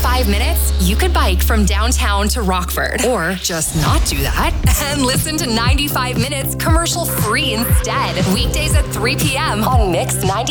5 minutes, you could bike from downtown to Rockford. Or just not do that and listen to 95 Minutes commercial free instead. Weekdays at 3 p.m. on Mix 90.